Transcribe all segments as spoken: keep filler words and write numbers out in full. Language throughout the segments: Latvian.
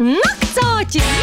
Naktsāķis!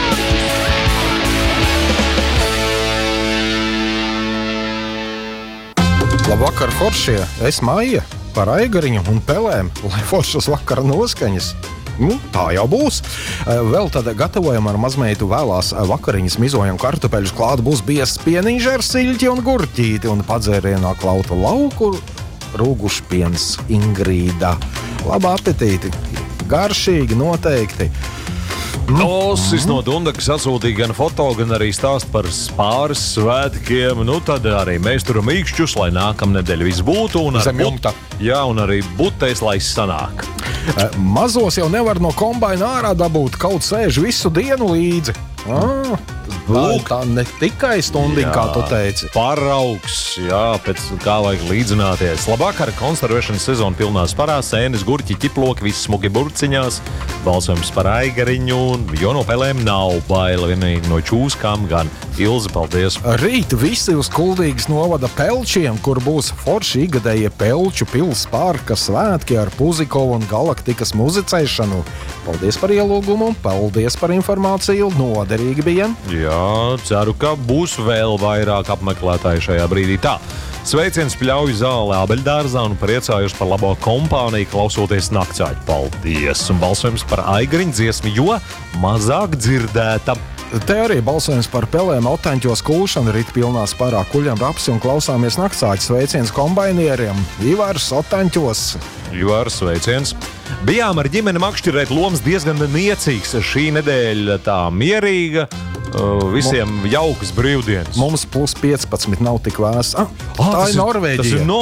Labvakar, foršie! Es Maija par aigariņu un pelēm, lai foršas vakara noskaņas. Nu, tā jau būs. Vēl tad gatavojam ar mazmeitu vēlās vakariņas, mizojam kartupeļus, klāt būs biezs pieniņš ar siļķi un gurķīti un padzērienā klauta lauku rūgušpiens Ingrīda. Labā apetīti! Garšīgi noteikti! Nosis no Dundakas atsūtīja gan foto, gan arī stāst par spāres svētkiem. Nu, tad arī mēs turam īkšķus, lai nākamnedēļ viss būtu. Un ar Zemjumta. Jā, un arī butēs, lai sanāk. Mazos jau nevar no kombaina ārā dabūt, kaut sēž visu dienu līdzi. Ah, Lūk, tā ne tikai stundiņa, kā tu teici. Paraugs, jā, pēc kā vajag līdzināties. Labvakar, konservēšanas sezona pilnā sparā, sēnes, gurķi, ķiploki, viss smuki burciņās. Balsojums par aigariņu, jo no pelēm nav baila, vienīgi no čūskām gan. Ilze, paldies. Rīt visi uz Kuldīgas novada Pelčiem, kur būs forši igadējie Pelču pils parka svētki ar Puzikovu un Galaktikas muzicēšanu. Paldies par ielūgumu, paldies par informāciju, noderīgi bija. Jā, ceru, ka būs vēl vairāk apmeklētāju šajā brīdī. Tā, sveiciens Pļauju zālē Abeļdārzā un priecājos par labo kompāniju klausoties Naktsāķi. Paldies! Un balsojums par aigariņu dziesmu, jo mazāk dzirdēta. Te arī balsojums par pelēm Otaņķos kulšanu, rit pilnā spārā kuļam rapsi un klausāmies Naktsāķi. Sveiciens kombainierim, Ivars Otaņķos. Ivars, sveiciens. Bijām ar ģimeni makšķirēt lomas diezgan niecīgs. Šī nedēļa tā mierīga, visiem jaukas brīvdienas. Mums plus piecpadsmit nav tik vēs. Ah, tā tas ir Norvēģija. Tas ir no